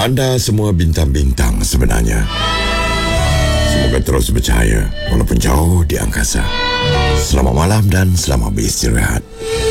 Anda semua bintang-bintang sebenarnya. Semoga terus bercahaya walaupun jauh di angkasa. Selamat malam dan selamat beristirahat.